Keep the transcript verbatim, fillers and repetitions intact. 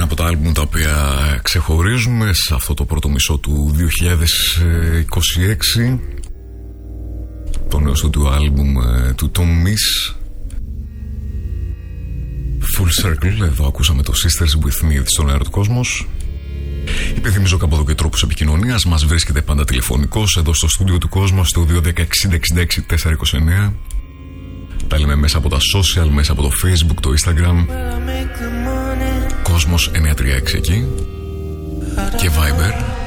από τα άλμπουμ τα οποία ξεχωρίζουμε σε αυτό το πρώτο μισό του δύο χιλιάδες είκοσι έξι. Το νέο στο του άλμπουμ του Tom Misch, Full Circle. Εδώ ακούσαμε το Sisters with Me στον αέρα του Κόσμος. Υπενθυμίζω κάπου εδώ και τρόπους επικοινωνίας. Μας βρίσκεται πάντα τηλεφωνικός εδώ στο στούντιο του Κόσμος, στο δύο ένα μηδέν εξήντα εξήντα έξι τετρακόσια είκοσι εννέα. Τα λέμε μέσα από τα social, μέσα από το Facebook, το Instagram, Κόσμος εννιακόσια τριάντα έξι εκεί, και Viber